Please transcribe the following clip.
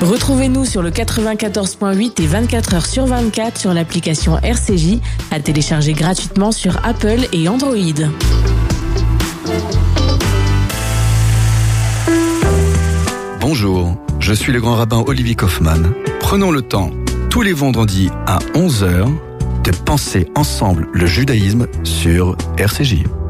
Retrouvez-nous sur le 94.8 et 24 heures sur 24 sur l'application RCJ, à télécharger gratuitement sur Apple et Android. Bonjour, je suis le grand rabbin Olivier Kaufmann. Prenons le temps, tous les vendredis à 11h, de penser ensemble le judaïsme sur RCJ.